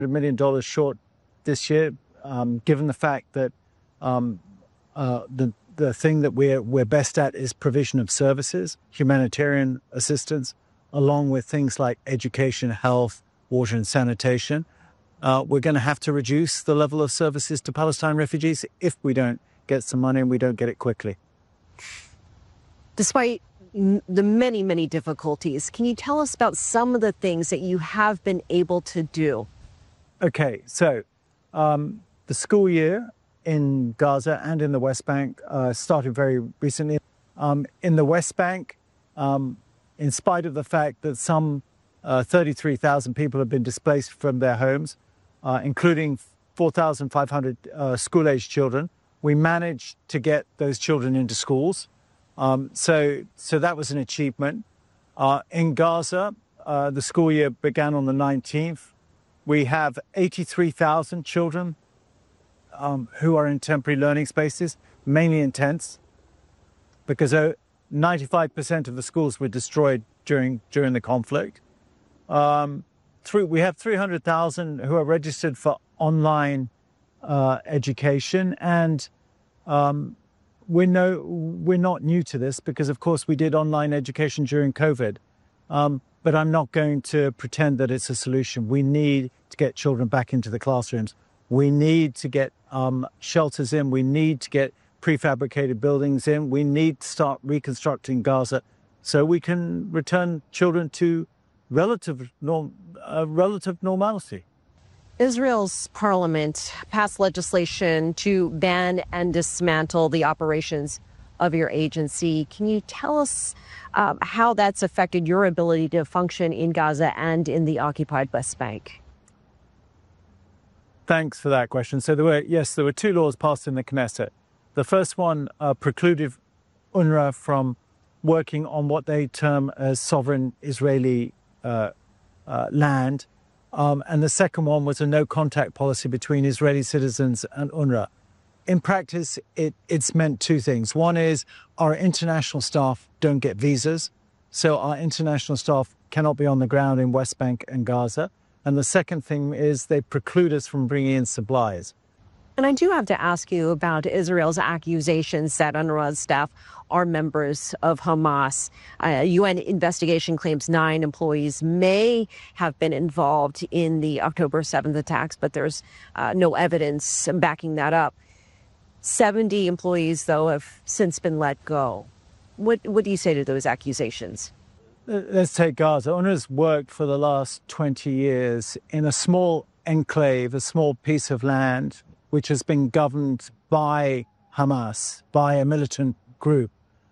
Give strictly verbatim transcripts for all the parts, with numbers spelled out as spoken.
million dollars short this year, um, given the fact that um, uh, the the thing that we're we're best at is provision of services, humanitarian assistance, along with things like education, health, water and sanitation. Uh, we're going to have to reduce the level of services to Palestine refugees if we don't get some money and we don't get it quickly. Despite the many, many difficulties, can you tell us about some of the things that you have been able to do? Okay, so um, the school year in Gaza and in the West Bank uh, started very recently. Um, in the West Bank, um, in spite of the fact that some uh, thirty-three thousand people have been displaced from their homes, uh, including four thousand five hundred uh, school-aged children, we managed to get those children into schools. Um, so, so that was an achievement. Uh, in Gaza, uh, the school year began on the nineteenth. We have eighty-three thousand children um, who are in temporary learning spaces, mainly in tents, because uh, ninety-five percent of the schools were destroyed during during the conflict. Um, through, we have three hundred thousand who are registered for online uh, education, and um, we're no we're not new to this because, of course, we did online education during COVID. Um, but I'm not going to pretend that it's a solution. We need to get children back into the classrooms. We need to get um, shelters in. We need to get prefabricated buildings in. We need to start reconstructing Gaza so we can return children to relative, norm, uh, relative normality. Israel's parliament passed legislation to ban and dismantle the operations of your agency. Can you tell us um, how that's affected your ability to function in Gaza and in the occupied West Bank? Thanks for that question. So there were, yes, there were two laws passed in the Knesset. The first one uh, precluded UNRWA from working on what they term as sovereign Israeli uh, uh, land. Um, and the second one was a no-contact policy between Israeli citizens and UNRWA. In practice, it, it's meant two things. One is our international staff don't get visas, so our international staff cannot be on the ground in West Bank and Gaza. And the second thing is they preclude us from bringing in supplies. And I do have to ask you about Israel's accusations that UNRWA's staff are members of Hamas. A U N investigation claims nine employees may have been involved in the October seventh attacks, but there's uh, no evidence backing that up. seventy employees, though, have since been let go. What, what do you say to those accusations? Let's take Gaza. UNRWA's worked for the last twenty years in a small enclave, a small piece of land, which has been governed by Hamas, by a militant group,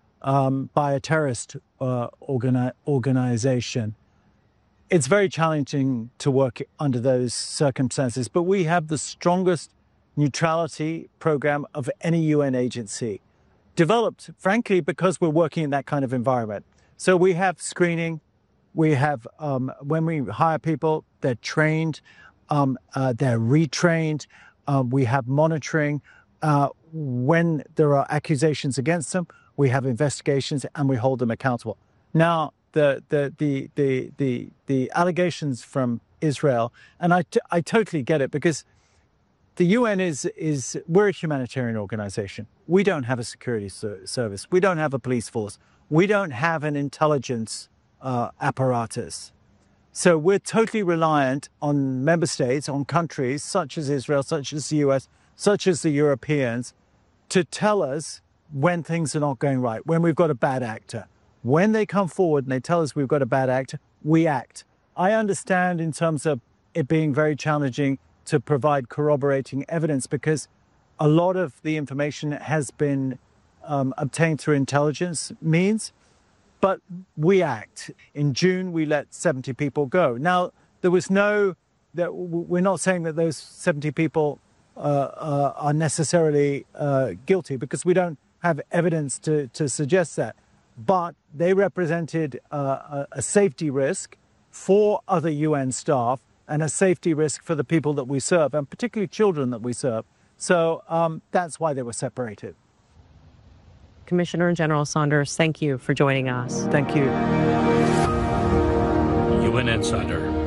um, by a terrorist uh, organi- organization. It's very challenging to work under those circumstances, but we have the strongest neutrality program of any U N agency, developed, frankly, because we're working in that kind of environment. So we have screening, we have, um, when we hire people, they're trained, um, uh, they're retrained, uh, we have monitoring. Uh, when there are accusations against them, we have investigations and we hold them accountable. Now, the the the the the, the allegations from Israel, and I, t- I totally get it, because the U N is, is, we're a humanitarian organization. We don't have a security ser- service. We don't have a police force. We don't have an intelligence uh, apparatus. So we're totally reliant on member states, on countries such as Israel, such as the U S, such as the Europeans, to tell us when things are not going right, when we've got a bad actor. When they come forward and they tell us we've got a bad actor, we act. I understand in terms of it being very challenging to provide corroborating evidence, because a lot of the information has been um, obtained through intelligence means, but we act. In June, we let seventy people go. Now, there was no, that we're not saying that those seventy people uh, uh, are necessarily uh, guilty, because we don't have evidence to, to suggest that. But they represented uh, a, a safety risk for other U N staff, and a safety risk for the people that we serve, and particularly children that we serve. So um, that's why they were separated. Commissioner General Saunders, thank you for joining us. Thank you. U N Insider.